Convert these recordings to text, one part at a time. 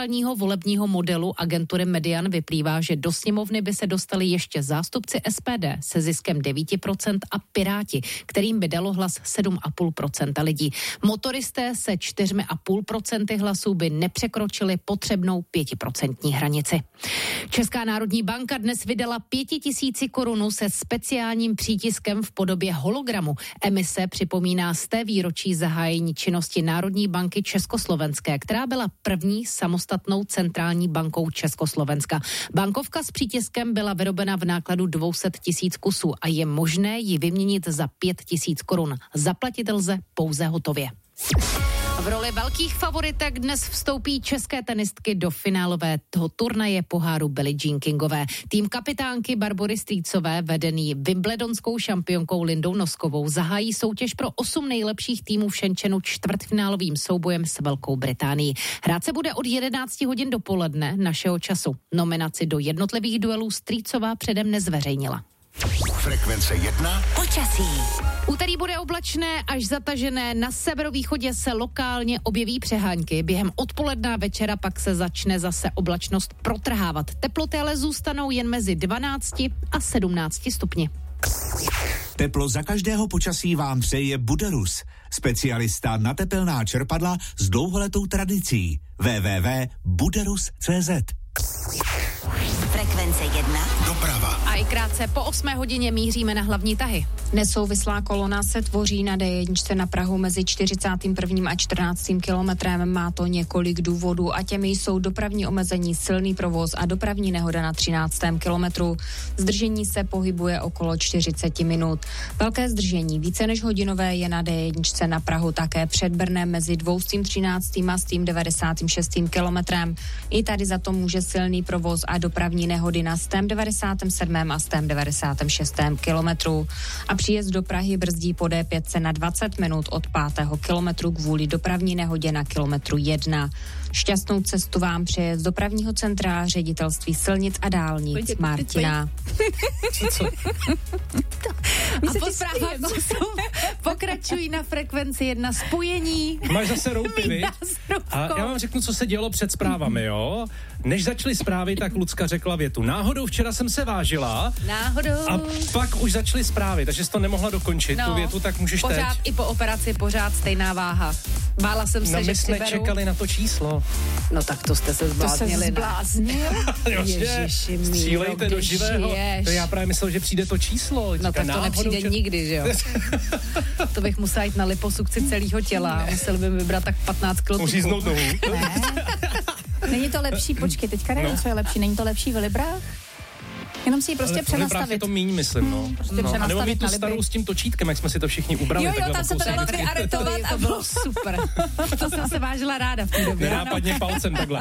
aktuálního volebního modelu agentury Median vyplývá, že do sněmovny by se dostali ještě zástupci SPD se ziskem 9% a Piráti, kterým by dalo hlas 7,5% lidí. Motoristé se 4,5% hlasů by nepřekročili potřebnou 5% hranici. Česká národní banka dnes vydala 5 000 korun se speciálním přítiskem v podobě hologramu. Emise připomíná 100. výročí zahájení činnosti Národní banky Československé, která byla první samostatnou centrální bankou Československa. Bankovka s přítiskem byla vyrobena v nákladu 200 000 kusů a je možné ji vyměnit za 5 000 korun. Zaplatit lze pouze hotově. V roli velkých favoritek dnes vstoupí české tenistky do finálového turnaje poháru Billie Jean Kingové. Tým kapitánky Barbory Strýcové, vedený wimbledonskou šampionkou Lindou Noskovou, zahájí soutěž pro 8 nejlepších týmů v Shenzhenu čtvrtfinálovým soubojem s Velkou Británií. Hrát se bude od 11 hodin dopoledne našeho času. Nominaci do jednotlivých duelů Strýcová předem nezveřejnila. Frekvence 1. Počasí. Úterý bude oblačné až zatažené, na severovýchodě se lokálně objeví přehánky. Během odpoledne večera pak se začne zase oblačnost protrhávat. Teploty ale zůstanou jen mezi 12 a 17 stupni. Teplo za každého počasí vám přeje Buderus, specialista na tepelná čerpadla s dlouholetou tradicí. www.buderus.cz. Frekvence 1. Doprava. A i krátce po 8 hodině míříme na hlavní tahy. Nesouvislá kolona se tvoří na D1 na Prahu mezi 41. a 14. kilometrem. Má to několik důvodů a těmi jsou dopravní omezení, silný provoz a dopravní nehoda na 13. kilometru. Zdržení se pohybuje okolo 40 minut. Velké zdržení, více než hodinové, je na D1 na Prahu také před Brnem mezi 213. a 96. kilometrem. I tady za to může silný provoz a dopravní nehody na 197. a 196. kilometru. A příjezd do Prahy brzdí po D5 na 20 minut od 5. kilometru kvůli dopravní nehodě na kilometru 1. Šťastnou cestu vám přeje z dopravního centra Ředitelství silnic a dálnic Martina. A po zprávách pokračují na Frekvenci 1 spojení. Máš zase roupy, viď? A já vám řeknu, co se dělo před zprávami, jo? Než začaly zprávy, tak Lucka řekla větu. Náhodou včera jsem se vážila. Náhodou. A pak už začaly zprávy, takže jsi to nemohla dokončit. Tu větu, tak můžeš pořád teď. I po operaci pořád stejná váha. Bála jsem se, že my jsme čekali na to číslo. No tak to jste se zbláznili. Ježiši míro, střílejte do živého. To já právě myslel, že přijde to číslo. No tak to nepřijde nikdy, že jo? To bych musela jít na liposukci celého těla. Musel bych vybrat tak 15 kg. Uříznout nohu. Není to lepší, počkej, teďka nevím, co je lepší, není to lepší v librách? Jenom si ji prostě přenastavit. Je to míň, myslím, no. A nebo mít tu starou s tím točítkem, jak jsme si to všichni ubrali. Jo, tam se to dalo vyaretovat to bylo super. To jsem se vážila ráda v té době. Nenápadně palcem takhle.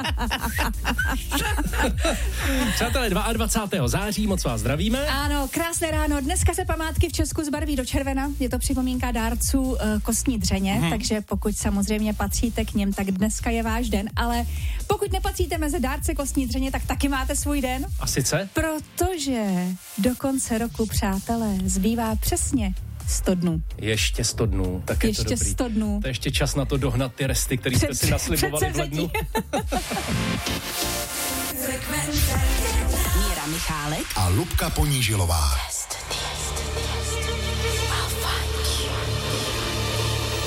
Přátelé, 22. září, moc vás zdravíme. Ano, krásné ráno. Dneska se památky v Česku zbarví do červena. Je to připomínka dárců kostní dřeně, takže pokud samozřejmě patříte k něm, tak dneska je váš den. Ale pokud nepatříte mezi dárce kostní dřeně, tak taky máte svůj den. A sice? Protože do konce roku, přátelé, zbývá přesně 100 dnů. Ještě 100 dnů, tak je ještě to dobrý. 100 dnů. To je ještě čas na to dohnat ty resty, které jste si naslibovali v lednu. Míra Michálek a Lubka Ponížilová.